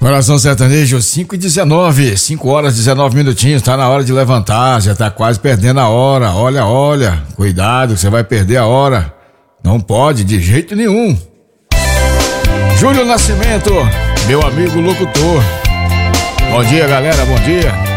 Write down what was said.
Coração Sertanejo, 5h19, 5 horas e 19 minutinhos, tá na hora de levantar, já tá quase perdendo a hora. Olha, cuidado que você vai perder a hora. Não pode de jeito nenhum. Júlio Nascimento, meu amigo locutor. Bom dia, galera, bom dia.